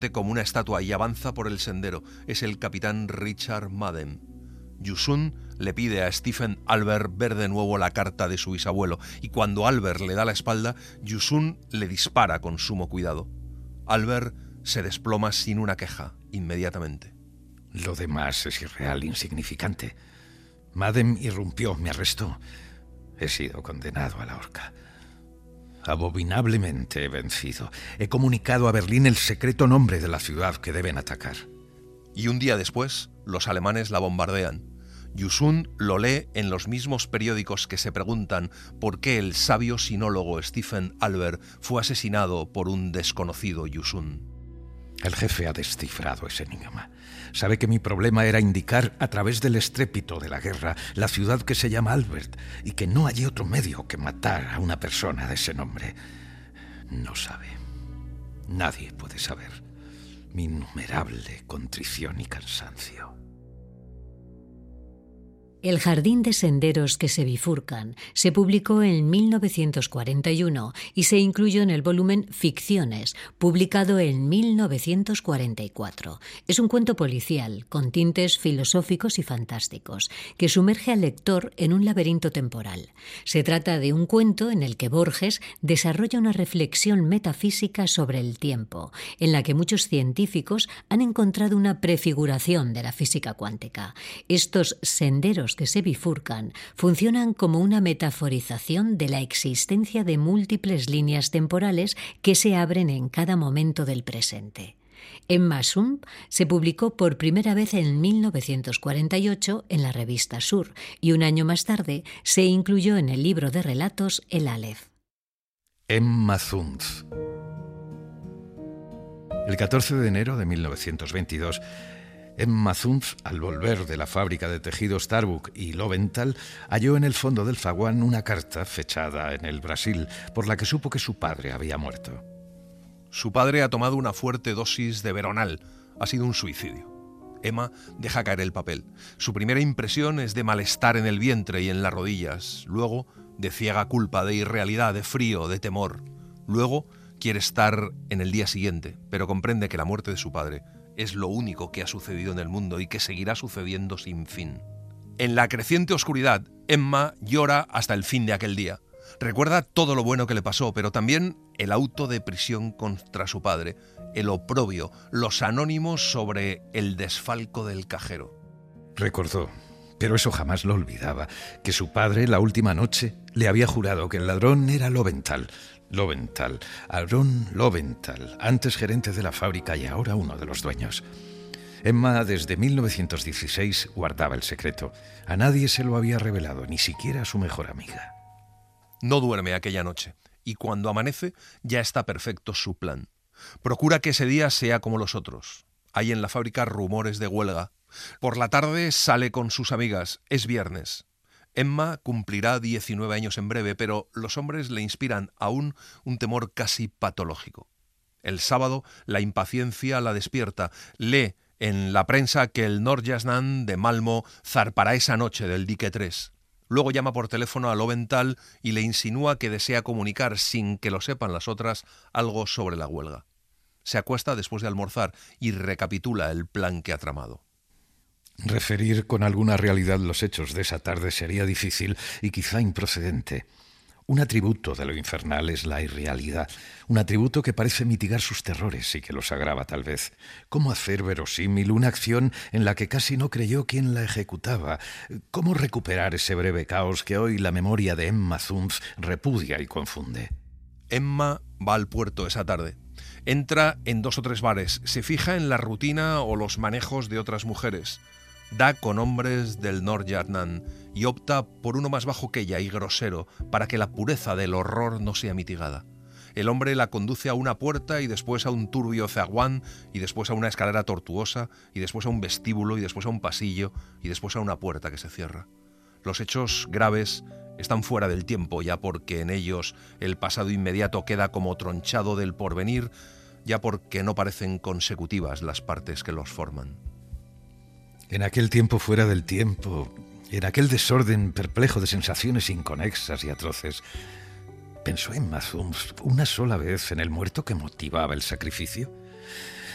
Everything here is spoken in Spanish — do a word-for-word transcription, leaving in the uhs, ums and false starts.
como una estatua y avanza por el sendero. Es el capitán Richard Madden. Yusun le pide a Stephen Albert ver de nuevo la carta de su bisabuelo, y cuando Albert le da la espalda, Yusun le dispara con sumo cuidado. Albert se desploma sin una queja inmediatamente. Lo demás es irreal, insignificante. Madden irrumpió, me arrestó. He sido condenado a la horca. Abominablemente he vencido. He comunicado a Berlín el secreto nombre de la ciudad que deben atacar. Y un día después, los alemanes la bombardean. Yusun lo lee en los mismos periódicos que se preguntan por qué el sabio sinólogo Stephen Albert fue asesinado por un desconocido Yusun. El jefe ha descifrado ese enigma. Sabe que mi problema era indicar a través del estrépito de la guerra la ciudad que se llama Albert y que no hay otro medio que matar a una persona de ese nombre. No sabe. Nadie puede saber mi innumerable contrición y cansancio. El jardín de senderos que se bifurcan se publicó en mil novecientos cuarenta y uno y se incluyó en el volumen Ficciones, publicado en mil novecientos cuarenta y cuatro. Es un cuento policial con tintes filosóficos y fantásticos que sumerge al lector en un laberinto temporal. Se trata de un cuento en el que Borges desarrolla una reflexión metafísica sobre el tiempo, en la que muchos científicos han encontrado una prefiguración de la física cuántica. Estos senderos que se bifurcan funcionan como una metaforización de la existencia de múltiples líneas temporales que se abren en cada momento del presente. Emma Sump se publicó por primera vez en mil novecientos cuarenta y ocho en la revista Sur y un año más tarde se incluyó en el libro de relatos El Aleph. Emma Sump. El catorce de enero de mil novecientos veintidós, Emma Sump, al volver de la fábrica de tejidos Starbuck y Loventhal, halló en el fondo del zaguán una carta fechada en el Brasil, por la que supo que su padre había muerto. Su padre ha tomado una fuerte dosis de Veronal. Ha sido un suicidio. Emma deja caer el papel. Su primera impresión es de malestar en el vientre y en las rodillas. Luego, de ciega culpa, de irrealidad, de frío, de temor. Luego, quiere estar en el día siguiente, pero comprende que la muerte de su padre es lo único que ha sucedido en el mundo y que seguirá sucediendo sin fin. En la creciente oscuridad, Emma llora hasta el fin de aquel día. Recuerda todo lo bueno que le pasó, pero también el auto de prisión contra su padre, el oprobio, los anónimos sobre el desfalco del cajero. Recordó, pero eso jamás lo olvidaba, que su padre la última noche le había jurado que el ladrón era Loventhal. Loventhal, Aaron Loventhal, antes gerente de la fábrica y ahora uno de los dueños. Emma desde mil novecientos dieciséis guardaba el secreto. A nadie se lo había revelado, ni siquiera a su mejor amiga. No duerme aquella noche, y cuando amanece ya está perfecto su plan. Procura que ese día sea como los otros. Hay en la fábrica rumores de huelga. Por la tarde sale con sus amigas. Es viernes. Emma cumplirá diecinueve años en breve, pero los hombres le inspiran aún un temor casi patológico. El sábado la impaciencia la despierta. Lee en la prensa que el Nordsjælland de Malmö zarpará esa noche del dique tres. Luego llama por teléfono a Loventhal y le insinúa que desea comunicar, sin que lo sepan las otras, algo sobre la huelga. Se acuesta después de almorzar y recapitula el plan que ha tramado. Referir con alguna realidad los hechos de esa tarde sería difícil y quizá improcedente. Un atributo de lo infernal es la irrealidad, un atributo que parece mitigar sus terrores y que los agrava tal vez. ¿Cómo hacer verosímil una acción en la que casi no creyó quien la ejecutaba? ¿Cómo recuperar ese breve caos que hoy la memoria de Emma Sump repudia y confunde? Emma va al puerto esa tarde. Entra en dos o tres bares, se fija en la rutina o los manejos de otras mujeres. Da con hombres del Nordsjælland y opta por uno más bajo que ella y grosero para que la pureza del horror no sea mitigada. El hombre la conduce a una puerta y después a un turbio zaguán y después a una escalera tortuosa y después a un vestíbulo y después a un pasillo y después a una puerta que se cierra. Los hechos graves están fuera del tiempo, ya porque en ellos el pasado inmediato queda como tronchado del porvenir, ya porque no parecen consecutivas las partes que los forman. En aquel tiempo fuera del tiempo, en aquel desorden perplejo de sensaciones inconexas y atroces, ¿pensó Emma Sump una sola vez en el muerto que motivaba el sacrificio?